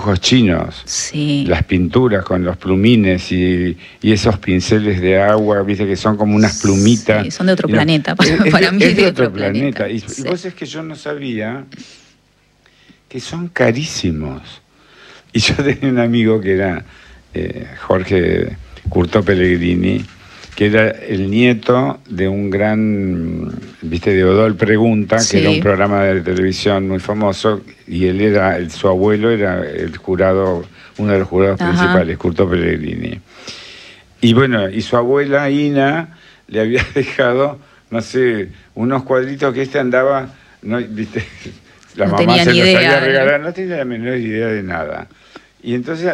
dibujos chinos, Sí. las pinturas con los plumines y esos pinceles de agua, viste, que son como unas plumitas. Sí, son de otro Y no, planeta. Para mí es de otro planeta. Y Sí. vos es que yo no sabía que son carísimos. Y yo tenía un amigo que era Jorge Curto Pellegrini, que era el nieto de un gran, viste, de Odol Pregunta, Sí. que era un programa de televisión muy famoso, y él era, su abuelo era el jurado, uno de los jurados Ajá. principales, Curto Pellegrini. Y bueno, y su abuela Ina le había dejado, no sé, unos cuadritos que andaba, no, viste, la No mamá tenía se ni los idea, había ¿no? regalado, no tenía la menor idea de nada. Y entonces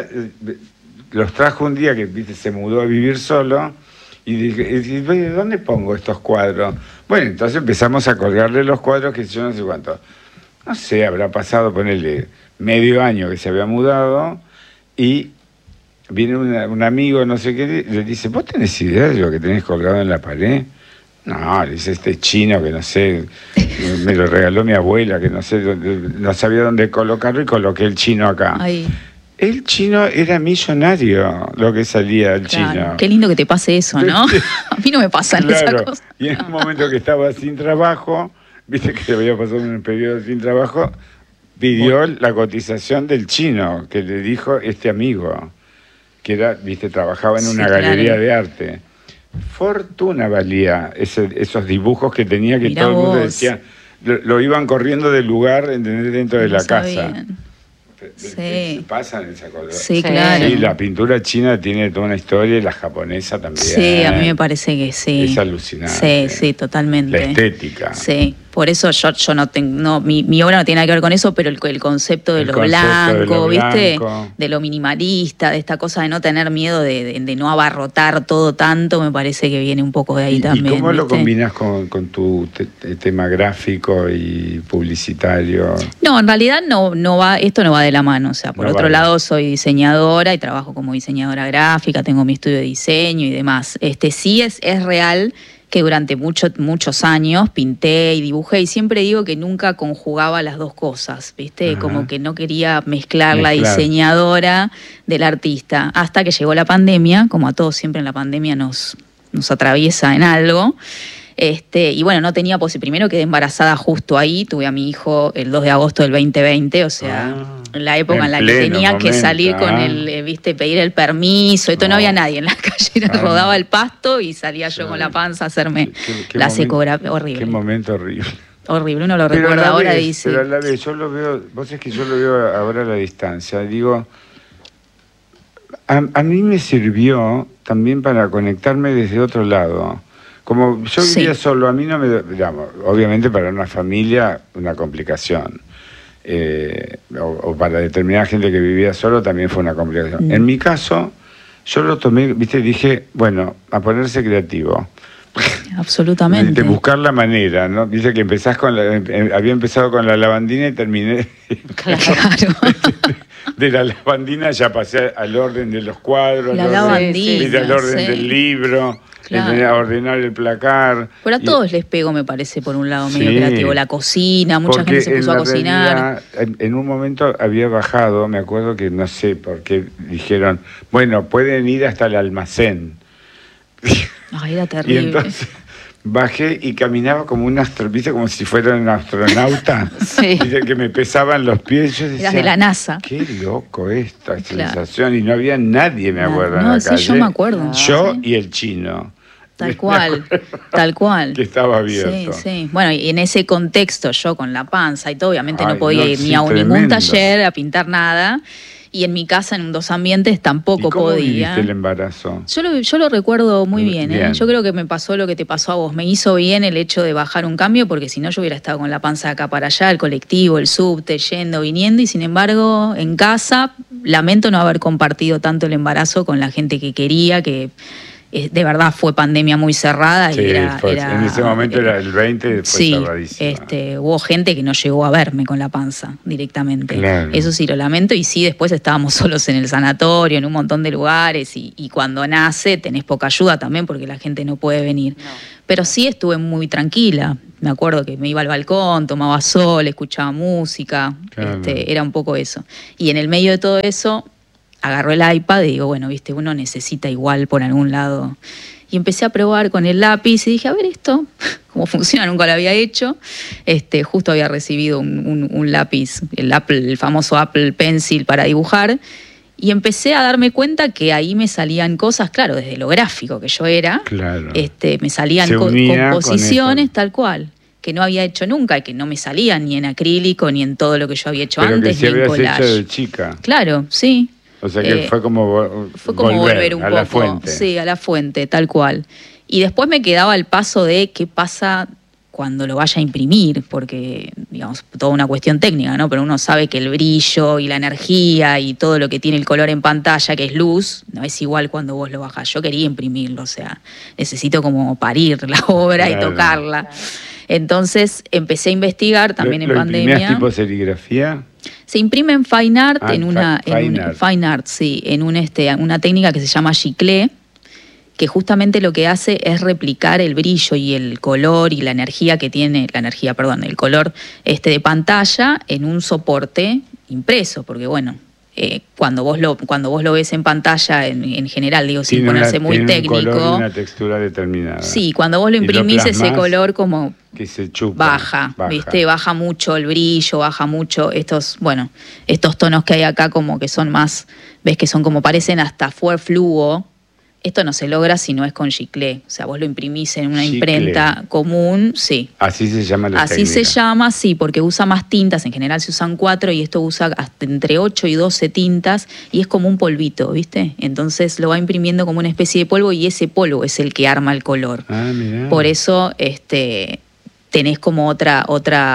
los trajo un día que, viste, se mudó a vivir solo. Y dije, ¿dónde pongo estos cuadros? Bueno, entonces empezamos a colgarle los cuadros, que yo no sé cuánto. No sé, habrá pasado, ponerle medio año que se había mudado, y viene un amigo, no sé qué, le dice, ¿vos tenés idea de lo que tenés colgado en la pared? No, le dice, este chino que no sé, me lo regaló mi abuela, que no sé, no sabía dónde colocarlo, y coloqué el chino acá. Ay, El chino era millonario, lo que salía el claro. chino. Qué lindo que te pase eso, ¿no? A mí no me pasan esas Claro, cosas. y en un momento que estaba sin trabajo, viste que había pasado un periodo sin trabajo, pidió la cotización del chino, que le dijo este amigo, que era, viste, trabajaba en Sí, una claro. galería de arte. Fortuna valía esos dibujos que tenía, que Mirá todo el mundo vos. decía, lo iban corriendo del lugar, ¿entendés? Dentro de No la casa. sabían. Sí. Pasan esa cosa. Sí, Sí. claro. Sí, la pintura china tiene toda una historia, y la japonesa también. Sí, a mí me parece que sí. Es alucinante. Sí, sí, totalmente. La estética. Sí, por eso yo no tengo, no, mi obra no tiene nada que ver con eso, pero el concepto de El lo concepto de blanco, lo ¿viste? blanco. De lo minimalista, de esta cosa de no tener miedo de no abarrotar todo tanto, me parece que viene un poco de ahí también. ¿Y cómo lo ¿viste? combinas con tu tema gráfico y publicitario? No, en realidad no va, esto no va de la mano. O sea, por No otro va. lado, soy diseñadora y trabajo como diseñadora gráfica, tengo mi estudio de diseño y demás. Sí es real que durante muchos años pinté y dibujé, y siempre digo que nunca conjugaba las dos cosas, ¿viste? Ajá. Como que no quería mezclar la Mezclar. diseñadora del artista, hasta que llegó la pandemia, como a todos siempre en la pandemia nos atraviesa en algo. Y bueno, no tenía primero quedé embarazada justo ahí, tuve a mi hijo el 2 de agosto del 2020, o sea, en la época en la que pleno tenía que momento, salir con viste, pedir el permiso, esto no había nadie en la calle, rodaba el pasto y salía yo con la panza a hacerme Qué la momento- ecografía, horrible. Qué momento horrible. Horrible, uno lo Pero a recuerda la ahora vez, y dice, pero a la vez, yo lo veo, vos es que yo lo veo ahora a la distancia, digo, a mí me sirvió también para conectarme desde otro lado. Como yo vivía Sí. solo, a mí no me, digamos, obviamente para una familia una complicación. O para determinada gente que vivía solo también fue una complicación. En mi caso, yo lo tomé, viste, dije, bueno, a ponerse creativo. absolutamente. De buscar la manera, ¿no? Dice que empezás había empezado con la lavandina y terminé Claro. de la lavandina, ya pasé al orden de los cuadros, La al orden, lavandina, viste, al orden sí. del libro, Claro. a ordenar el placar. Pero a Y- todos les pego, me parece, por un lado medio Sí. creativo. La cocina, mucha porque gente se puso en a la cocinar. realidad, en un momento había bajado, me acuerdo que no sé por qué dijeron, bueno, pueden ir hasta el almacén. Ay, era Y terrible. entonces bajé y caminaba como un ¿viste? Como si fuera un astronauta. Sí. ¿Viste? Que me pesaban los pies. Yo decía, Eras de la NASA. qué loco esta Claro. sensación. Y no había nadie, me acuerdo, en No, la sí, calle. yo me acuerdo. Yo Sí. y el chino. Tal Me cual, acuerdo tal cual. Que estaba Sí, abierto. sí. Bueno, y en ese contexto, yo con la panza y todo, obviamente Ay, no podía no, ir ni sí, a ningún tremendo. taller a pintar nada. Y en mi casa, en dos ambientes, ¿Y tampoco cómo podía. viviste el embarazo? Yo lo recuerdo muy bien, ¿eh? Bien. Yo creo que me pasó lo que te pasó a vos. Me hizo bien el hecho de bajar un cambio, porque si no yo hubiera estado con la panza de acá para allá, el colectivo, el subte, yendo, viniendo, y sin embargo, en casa, lamento no haber compartido tanto el embarazo con la gente que quería, que de verdad fue pandemia muy cerrada. Sí, y era, en ese momento era el 20, fue sí, cerradísima. hubo gente que no llegó a verme con la panza directamente. Claro. Eso sí lo lamento, y sí, después estábamos solos en el sanatorio, en un montón de lugares, y cuando nace tenés poca ayuda también porque la gente no puede venir. No. Pero sí estuve muy tranquila. Me acuerdo que me iba al balcón, tomaba sol, escuchaba música, Claro. era un poco eso. Y en el medio de todo eso, agarró el iPad y digo, bueno, viste, uno necesita igual por algún lado. Y empecé a probar con el lápiz y dije, a ver esto, cómo funciona, nunca lo había hecho. Justo había recibido un lápiz, el famoso Apple Pencil para dibujar. Y empecé a darme cuenta que ahí me salían cosas, claro, desde lo gráfico que yo era, Claro. me salían Se unía composiciones con eso. tal cual, que no había hecho nunca y que no me salían ni en acrílico ni en todo lo que yo había hecho Pero antes, que ni si en habías collage. hecho de chica. Claro, sí. O sea que fue como volver un a poco, la fuente. sí, a la fuente, tal cual. Y después me quedaba el paso de qué pasa cuando lo vaya a imprimir, porque, digamos, toda una cuestión técnica, ¿no? Pero uno sabe que el brillo y la energía y todo lo que tiene el color en pantalla, que es luz, no es igual cuando vos lo bajás. Yo quería imprimirlo, o sea, necesito como parir la obra y Claro. tocarla. Entonces empecé a investigar también en ¿Lo pandemia. imprimías tipo serigrafía? Se imprime en Fine Art, Ah, Fine Art. sí, en una técnica que se llama giclé, que justamente lo que hace es replicar el brillo y el color y la energía que tiene, el color de pantalla en un soporte impreso, porque bueno, cuando vos lo ves en pantalla en general, digo, sin ponerse muy tiene técnico. un color y una textura determinada. Sí, cuando vos lo Y lo imprimís ese plasmás, color como que se chupa. baja, ¿viste? Baja mucho el brillo, baja mucho estos tonos que hay acá como que son más, ves que son como parecen hasta fluo. Esto no se logra si no es con giclé. O sea, vos lo imprimís en una Giclé. imprenta común, sí. Así se llama la Así se técnica. llama, sí, porque usa más tintas. En general se usan 4 y esto usa hasta entre 8 y 12 tintas y es como un polvito, ¿viste? Entonces lo va imprimiendo como una especie de polvo y ese polvo es el que arma el color. Ah, mirá. Por eso tenés como otra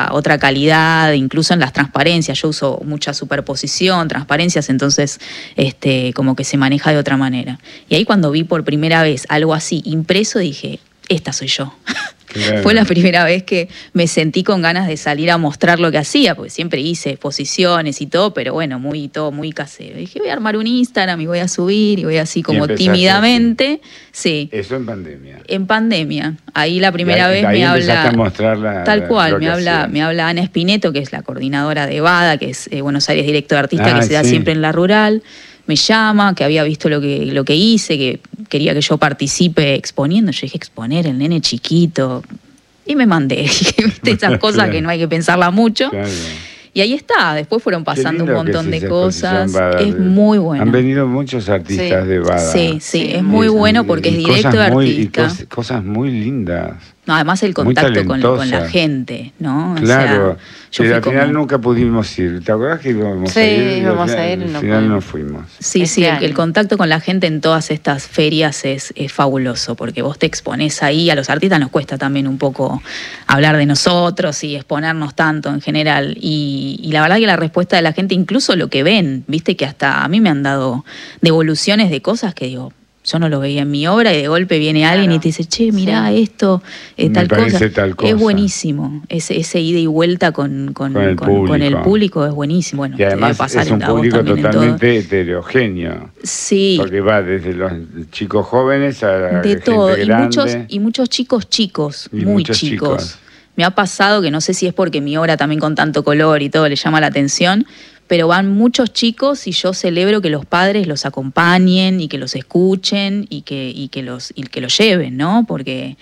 calidad, incluso en las transparencias. Yo uso mucha superposición, transparencias, entonces como que se maneja de otra manera. Y ahí cuando vi por primera vez algo así impreso, dije, esta soy yo. Claro. Fue la primera vez que me sentí con ganas de salir a mostrar lo que hacía, porque siempre hice exposiciones y todo, pero bueno, todo muy casero. Dije, voy a armar un Instagram y voy a subir y voy así como empezaste tímidamente. Sí. Eso en pandemia. En pandemia. Ahí la primera vez ahí me empezaste habla. a mostrar Tal cual, lo que hacías. me habla Ana Espineto, que es la coordinadora de BADA, que es Buenos Aires Directo de Artista, Ah, que se da sí. siempre en la rural. Me llama, que había visto lo que hice, que quería que yo participe exponiendo. Yo dije, exponer el nene chiquito. Y me mandé. Dije, ¿viste? Esas cosas Claro. que no hay que pensarlas mucho. Claro. Y ahí está. Después fueron pasando un Qué lindo que montón es de esa cosas. exposición Bada. Es muy bueno. Han venido muchos artistas Sí. de Bada. Sí, Sí, es muy bueno porque es Y directo de cosas muy- y artista. cosas muy lindas. No, además el muy contacto con la talentosas. gente, ¿no? Claro, yo pero fui al final como- nunca pudimos ir. ¿Te acuerdas que íbamos Sí, a ir? Y íbamos al a ir y final, no al final no pudimos. fuimos. Sí, Este sí, año. el contacto con la gente en todas estas ferias es fabuloso, porque vos te exponés ahí, a los artistas nos cuesta también un poco hablar de nosotros y exponernos tanto en general. Y la verdad que la respuesta de la gente, incluso lo que ven, viste que hasta a mí me han dado devoluciones de cosas que digo, yo no lo veía en mi obra y de golpe viene alguien y te dice, che, mirá Sí. esto, Me tal parece cosa. tal cosa. Es buenísimo, ese ida y vuelta con el público es buenísimo. Bueno, Y además te debe pasar es un a vos público también en todo. totalmente heterogéneo. Sí. Porque va desde los chicos jóvenes a la De gente todo, grande. y muchos chicos, Y muy muchos chicos. chicos. Me ha pasado que no sé si es porque mi obra también con tanto color y todo le llama la atención, pero van muchos chicos y yo celebro que los padres los acompañen y que los escuchen y que los lleven, ¿no? Porque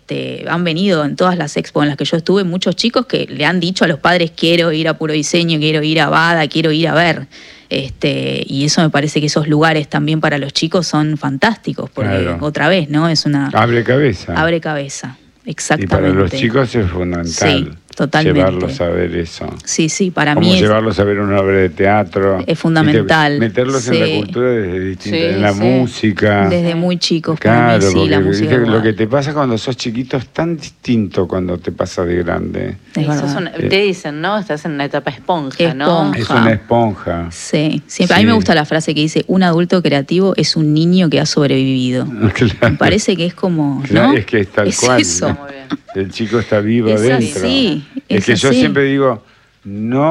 han venido en todas las expos en las que yo estuve muchos chicos que le han dicho a los padres, quiero ir a Puro Diseño, quiero ir a Bada, quiero ir a ver. Y eso me parece que esos lugares también para los chicos son fantásticos, porque Claro. otra vez, ¿no? Es una Abre cabeza. abre cabeza, Y exactamente. para los chicos es fundamental. Sí, totalmente. Llevarlos a ver eso. Sí, sí, para Como mí llevarlos a ver una obra de teatro. es fundamental. Meterlos en Sí. la cultura desde distintas, Sí, en la sí. música. desde muy chicos, para Claro, mí sí, la porque música. viste, es lo que verdad. te pasa cuando sos chiquito es tan distinto cuando te pasa de grande. Es Sos verdad. te dicen, ¿no? Estás en una etapa esponja, ¿no? Esponja. Es una esponja. Sí, siempre. A mí Sí. me gusta la frase que dice, un adulto creativo es un niño que ha sobrevivido. Claro. Me parece que es como, Claro, ¿no? es que es tal Es cual. eso. Muy bien. El chico está vivo Es adentro. así, Es es que yo así. siempre digo, no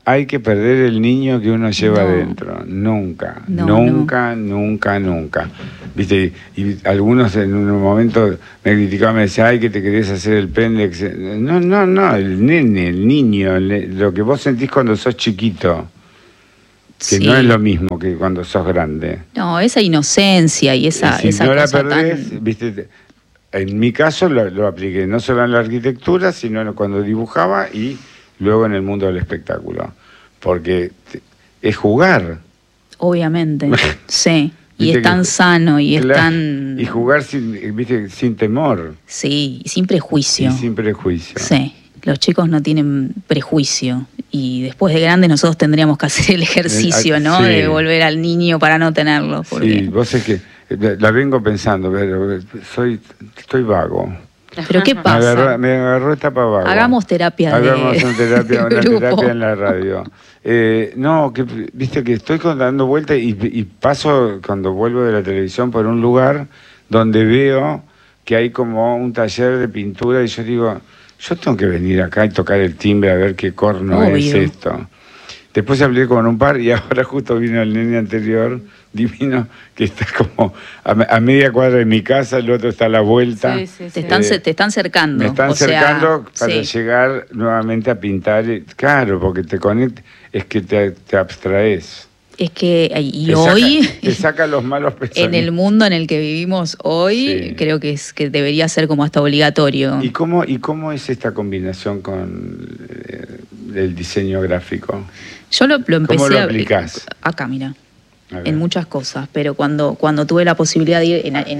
hay que perder el niño que uno lleva No. adentro. Nunca, No, nunca, nunca, nunca. ¿Viste? Y algunos en un momento me criticaban, me decían, ay, que te querés hacer el pendex. No, no, no, el nene, el niño, lo que vos sentís cuando sos chiquito. Que Sí. no es lo mismo que cuando sos grande. No, esa inocencia y esa, Y si esa no la cosa perdés, tan... ¿viste? En mi caso lo apliqué no solo en la arquitectura, sino cuando dibujaba y luego en el mundo del espectáculo. Porque es jugar. Obviamente, sí. Y Viste es tan que- sano y es Claro, tan... y jugar sin, ¿viste? Sin temor Sí, y sin prejuicio. y sin prejuicio. Sí, los chicos no tienen prejuicio. Y después de grandes nosotros tendríamos que hacer el ejercicio, ¿no? Sí. De volver al niño para no tenerlo. Porque... Sí, vos es que la vengo pensando, pero estoy vago. Pero ¿qué pasa? Me agarró etapa vago. Hagamos terapia Hagamos de una terapia, de grupo. terapia en la radio. No, que viste que estoy dando vueltas y paso cuando vuelvo de la televisión por un lugar donde veo que hay como un taller de pintura y yo digo, yo tengo que venir acá y tocar el timbre a ver qué corno es Obvio. esto. Después hablé con un par y ahora justo vino el nene anterior, divino, que está como a media cuadra de mi casa, el otro está a la vuelta. Sí, sí, sí. Te están cercando. Me están o sea, cercando para sí. llegar nuevamente a pintar. Claro, porque te conectas, es que te abstraes. Es que, y Te hoy, te saca los malos en pensamientos. el mundo en el que vivimos hoy, Sí. creo que es que debería ser como hasta obligatorio. ¿Y cómo es esta combinación con el diseño gráfico? Yo lo empecé ¿Cómo lo a- aplicás? acá, mira, A ver. en muchas cosas, pero cuando tuve la posibilidad de ir acá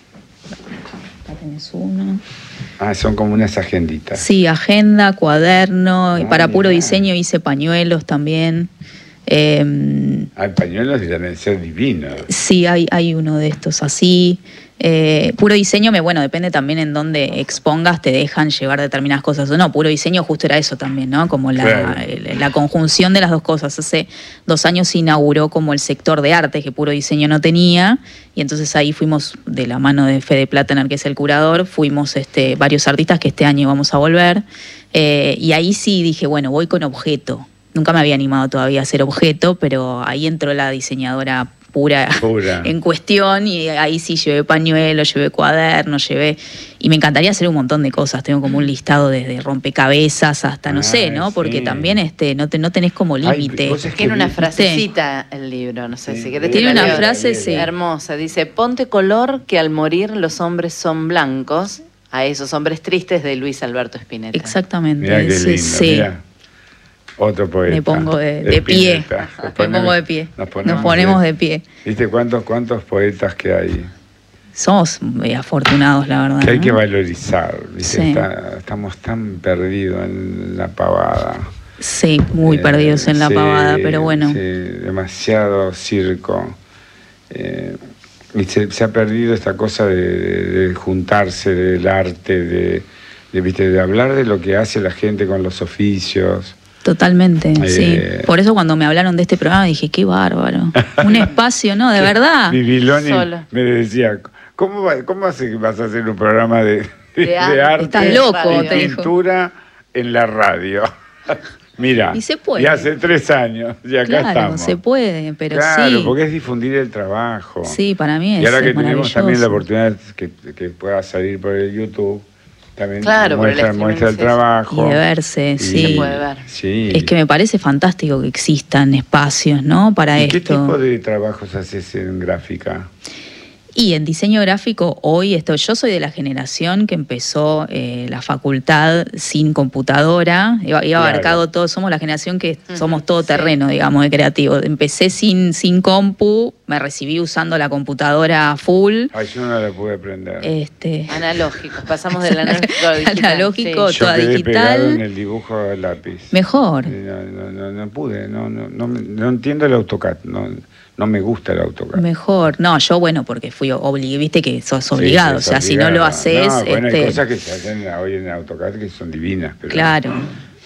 tenés uno. Ah, son como unas agenditas. Sí, agenda, cuaderno, y para puro mirá. diseño hice pañuelos también. Hay pañuelos que deben ser divinos. Sí, hay uno de estos así. Puro diseño, bueno, depende también en dónde expongas, te dejan llevar determinadas cosas o no. Puro diseño justo era eso también, ¿no? Como Claro. la conjunción de las dos cosas. Hace 2 años se inauguró como el sector de arte que puro diseño no tenía, y entonces ahí fuimos de la mano de Fede Platener, que es el curador, fuimos varios artistas que este año vamos a volver, y ahí sí dije, bueno, voy con objeto. Nunca me había animado todavía a hacer objeto, pero ahí entró la diseñadora pura en cuestión, y ahí sí llevé pañuelos, llevé cuadernos, y me encantaría hacer un montón de cosas. Tengo como un listado desde rompecabezas hasta no sé, ¿no? Porque sí. también no tenés como límite. vos es que Tiene una vi- frasecita el libro, no sé Sí. si querés. Tiene te la una leo. frase, sí. Hermosa, dice, ponte color que al morir los hombres son blancos, a esos hombres tristes, de Luis Alberto Spinetta. Exactamente. Mirá qué lindo, sí. mirá. Otro poeta. Me pongo de pie. Spinetta. Me pongo de pie. Nos Nos ponemos de pie. ¿Viste cuántos poetas que hay? Somos afortunados, la verdad. Que hay ¿no? que valorizar. ¿Viste? Sí. Estamos tan perdidos en la pavada. Sí, muy perdidos en la Sí, pavada, pero bueno. sí, demasiado circo. Y se ha perdido esta cosa de juntarse, del arte, ¿viste? De hablar de lo que hace la gente con los oficios. Totalmente, sí. Eh, Por eso cuando me hablaron de este programa dije, qué bárbaro. Un espacio, ¿no? De verdad. Viviloni Solo. me decía, ¿cómo hace que vas a hacer un programa de De arte? arte Estás loco, y te dijo. pintura en la radio? Mira, Y se puede. y hace 3 años, y acá Claro, estamos. se puede, pero Claro, sí. porque es difundir el trabajo. Sí, para mí es Y ahora que es tenemos también la maravilloso. oportunidad que pueda salir por el YouTube, también Claro, por el muestra streaming, el sí. trabajo. Y de verse, Y- sí. Se puede ver. Sí. Es que me parece fantástico que existan espacios, ¿no? Para ¿Y esto. qué tipo de trabajos haces en gráfica? Y en diseño gráfico, hoy yo soy de la generación que empezó la facultad sin computadora, iba Claro. abarcado todo, somos la generación que somos todo sí. terreno, digamos, de creativo. Empecé sin compu, me recibí usando la computadora full. Ay, yo no la pude aprender. Analógicos, pasamos del analógico al digital. Analógico, sí. Yo toda quedé digital. pegado en el dibujo a lápiz. Mejor. No pude, no entiendo el AutoCAD, no me gusta el AutoCAD. Mejor. No, yo, bueno, porque viste que sos obligado. Sí, o sea, si no lo haces. No, bueno, hay cosas que se hacen hoy en AutoCAD que son divinas, pero Claro.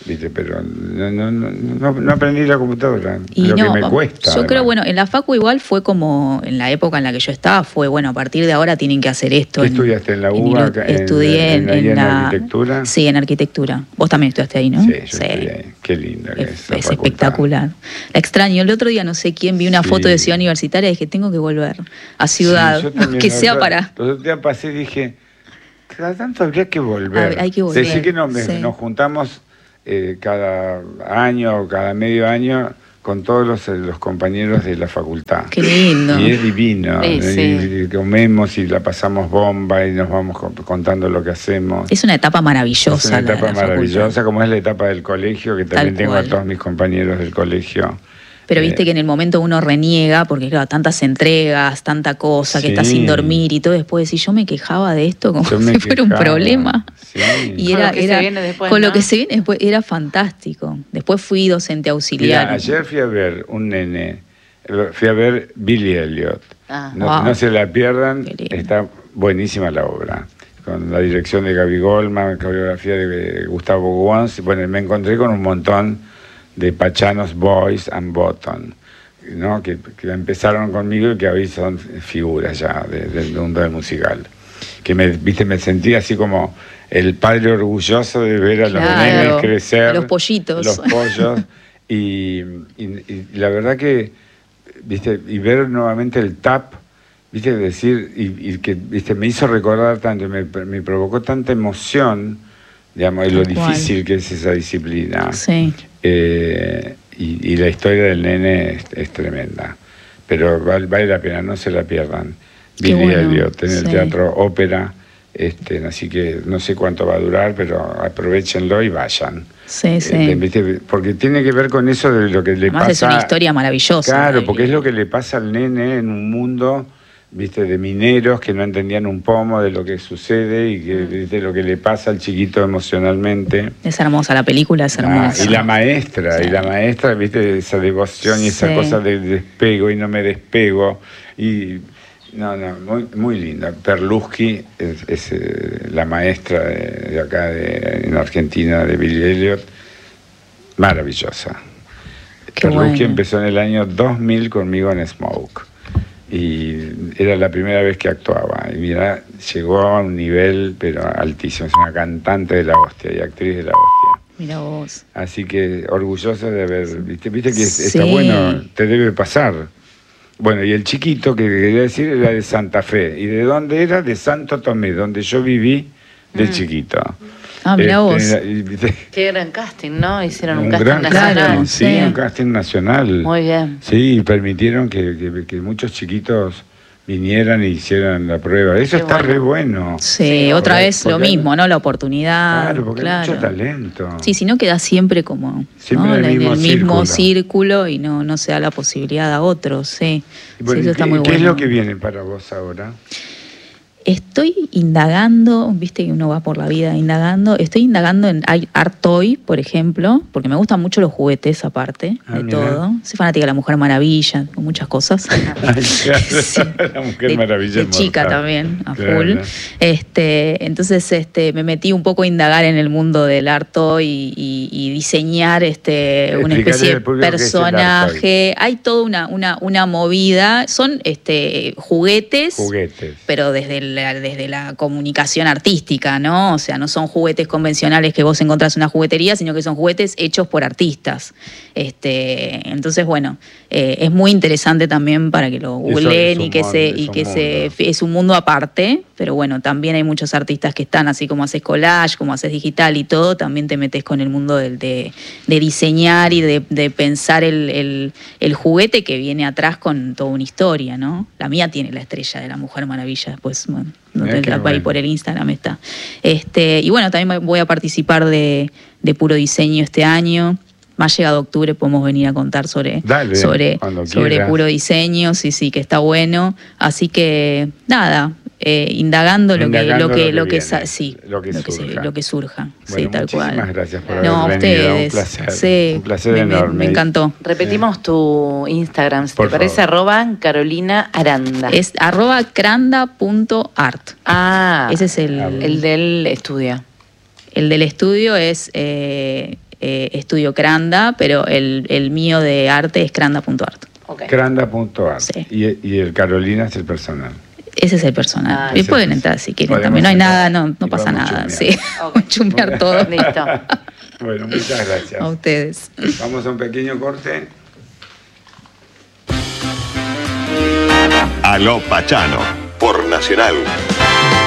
¿viste? Pero no aprendí la computadora, Y lo no, que me cuesta. yo además. creo, bueno, en la facu igual fue como, en la época en la que yo estaba, fue, bueno, a partir de ahora tienen que hacer esto. ¿Qué estudiaste en la UBA? Estudié en la arquitectura? Sí, en arquitectura. Vos también estudiaste ahí, ¿no? Sí, yo estudié ahí. Qué linda que es esa Es facultad. espectacular. La extraño. El otro día no sé quién, vi una Sí. foto de Ciudad Universitaria y dije, tengo que volver a Ciudad, Sí, yo también, que sea para... Los otros días pasé y dije, cada tanto habría que volver. Hay que volver, Decir que sí. nos juntamos cada año o cada medio año con todos los compañeros de la facultad. Qué lindo. Y es divino. Sí, sí. Y comemos y la pasamos bomba y nos vamos contando lo que hacemos. Es una etapa maravillosa. Es una etapa la maravillosa, facultad. como es la etapa del colegio, que también Tal tengo cual. a todos mis compañeros del colegio. Pero viste que en el momento uno reniega, porque claro, tantas entregas, tanta cosa, que Sí. estás sin dormir y todo, después decís, yo me quejaba de esto como Yo me si fuera un quejaba, problema. sí. Y Con era, lo que se era viene después, con ¿no? lo que se viene después, era fantástico. Después fui docente auxiliar. Mira, ayer fui a ver un nene, fui a ver Billy Elliot. Ah. No, no se la pierdan, Qué lindo. está buenísima la obra. Con la dirección de Gaby Goldman, coreografía de Gustavo Guans. Bueno, me encontré con un montón de pachanos Boys and Bottom, ¿no? que empezaron conmigo y que hoy son figuras ya del mundo del musical. Que me sentí así como el padre orgulloso de ver a los Claro, nenes crecer. a los pollitos. Los pollos. y la verdad que, viste, y ver nuevamente el tap, viste, decir, y que, viste, me hizo recordar tanto, me provocó tanta emoción, digamos, y lo Tal cual. difícil que es esa disciplina. Sí. Y la historia del nene es tremenda. Pero vale la pena, no se la pierdan. Qué Billy bueno, Elliot en el sí. Teatro Ópera, así que no sé cuánto va a durar, pero aprovechenlo y vayan. Sí, sí. ¿Viste? Porque tiene que ver con eso de lo que le Además pasa. es una historia maravillosa. Claro, Y- porque es lo que le pasa al nene en un mundo, viste, de mineros que no entendían un pomo de lo que sucede y que, viste, lo que le pasa al chiquito emocionalmente. Es hermosa la película, es hermosa. Y la maestra, Sí. viste, esa devoción y esa Sí. cosa de despego y no me despego. Y muy, muy linda. Perlusky es la maestra de acá en Argentina de Billy Elliot. Maravillosa. Qué Perlusky bueno. empezó en el año 2000 conmigo en Smoke. Y era la primera vez que actuaba. Y mira, llegó a un nivel, pero altísimo. Es una cantante de la hostia y actriz de la hostia. Mira vos. Así que orgullosa de haber, viste que Sí. está bueno, te debe pasar. Bueno, y el chiquito que quería decir era de Santa Fe. ¿Y de dónde era? De Santo Tomé, donde yo viví de chiquito. Ah, mira vos. ¿Viste? Qué gran casting, ¿no? Hicieron un, Un casting gran nacional. Claro, sí, sí. un casting nacional. Muy bien. Sí, permitieron que muchos chiquitos vinieran y hicieran la prueba. Eso Qué está bueno. re bueno. Sí, otra vez lo mismo, ¿no? La oportunidad. Claro, porque hay mucho talento. Sí, si no queda siempre como Siempre ¿no? en el mismo mismo círculo. círculo y no se da la posibilidad a otros, sí. Y bueno, Sí, eso está muy ¿qué bueno. es lo que viene para vos ahora? Estoy indagando, viste que uno va por la vida indagando, estoy indagando en Art Toy, por ejemplo, porque me gustan mucho los juguetes aparte Ah, de mira. todo. Soy fanática de la Mujer Maravilla, con muchas cosas. Ay, claro, Sí. la Mujer de, Maravilla. de chica mortal. también, a Claro. full. Entonces me metí un poco a indagar en el mundo del art toy y diseñar una Explicarle especie de al público qué es el art personaje. Hay toda una movida. Son juguetes, pero desde la comunicación artística, ¿no? O sea, no son juguetes convencionales que vos encontrás en una juguetería, sino que son juguetes hechos por artistas. Entonces, bueno, es muy interesante también para que lo googleen y que es un mundo aparte, pero bueno, también hay muchos artistas que están, así como haces collage, como haces digital y todo, también te metes con el mundo de diseñar y de pensar el juguete que viene atrás con toda una historia, ¿no? La mía tiene la estrella de la Mujer Maravilla, después, bueno, ahí por el Instagram está. Y bueno, también voy a participar de Puro Diseño este año. Más llegado octubre podemos venir a contar sobre Puro Diseño, sí, que está bueno. Así que nada, indagando lo que surja. Bueno, sí, tal cual. Muchísimas gracias por haber No, venido. ustedes. Un placer. Sí, Un placer enorme. me encantó. Repetimos tu Instagram, si Por te parece, favor. @Carolina Aranda. Es @cranda.art. Ah, Ese es el del estudio. El del estudio es Estudio Cranda, pero el mío de arte es cranda.art. Okay. Cranda.art. Sí. Y el Carolina es el personal. Ese es el personal. Y ese pueden es. entrar si quieren. Podemos También no hay entrar nada, no y pasa podemos nada. chusmear. Sí. Ok. Chumbear todo. Listo. Bueno, muchas gracias. A ustedes. Vamos a un pequeño corte. Aló Pachano, por Nacional.